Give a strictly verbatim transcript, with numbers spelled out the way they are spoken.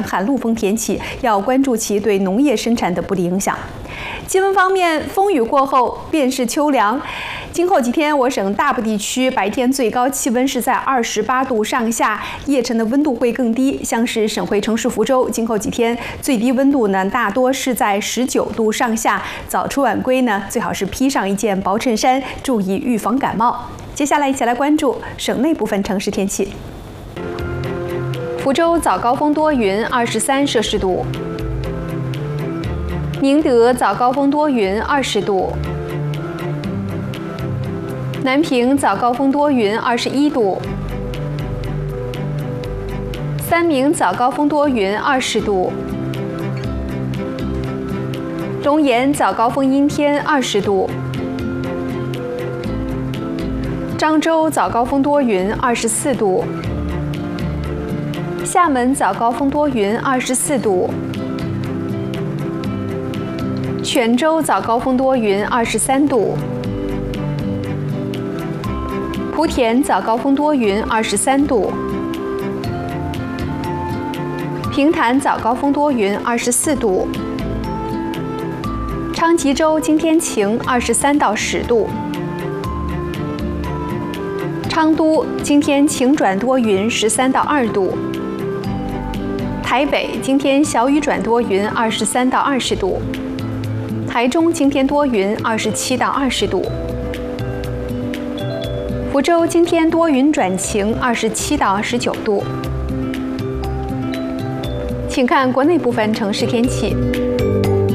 寒露风天气，要关注其对农业生产的不利影响。气温方面，风雨过后便是秋凉。今后几天，我省大部地区白天最高气温是在二十八度上下，夜晨的温度会更低。像是省会城市福州，今后几天最低温度呢，大多是在十九度上下。早出晚归呢，最好是披上一件薄衬衫，注意预防感冒。接下来一起来关注省内部分城市天气。福州早高峰多云，二十三摄氏度。宁德早高峰多云，二十度。南平早高峰多云，二十一度。三明早高峰多云，二十度。龙岩早高峰阴天，二十度。漳州早高峰多云，二十四度。厦门早高峰多云，二十四度。泉州早高峰多云，二十三度。莆田早高峰多云，二十三度。平潭早高峰多云，二十四度。昌吉州今天晴，二十三到十度。昌都今天晴转多云，十三到二度。台北今天小雨转多云，二十三到二十度。台中今天多云，二十七到二十度。福州今天多云转晴，二十七到十九度。请看国内部分城市天气。